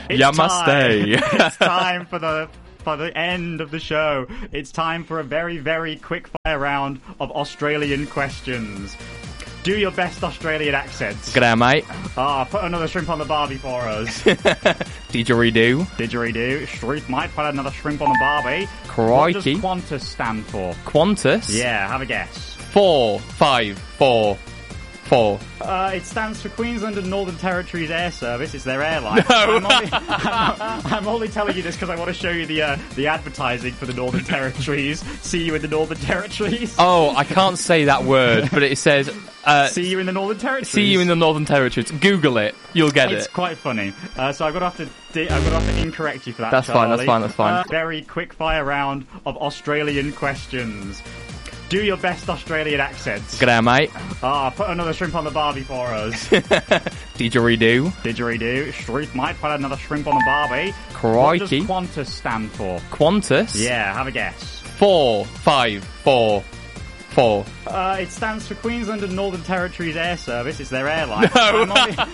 Yamaste. It's time for the end of the show. It's time for a very, very quick fire round of Australian questions. Do your best Australian accents. G'day, mate. Put another shrimp on the barbie for us. Didgeridoo. Didgeridoo. Street might put another shrimp on the barbie. Crikey. What does Qantas stand for? Qantas? Yeah, have a guess. 4, 5, 4, 4. It stands for Queensland and Northern Territories Air Service. It's their airline. No. I'm only telling you this because I want to show you the advertising for the Northern Territories. See you in the Northern Territories. Oh, I can't say that word, but it says... see you in the Northern Territories. See you in the Northern Territories. Google it. You'll get it. It's quite funny. So I've got to have to incorrect you for that, That's Charlie. fine, that's fine. Very quick fire round of Australian questions. Do your best Australian accents. G'day, mate. Put another shrimp on the barbie for us. Didgeridoo. Didgeridoo. Street might put another shrimp on the barbie. Crikey. What does Qantas stand for? Qantas? Yeah, have a guess. 4, 5, 4, 4. It stands for Queensland and Northern Territories Air Service. It's their airline. No.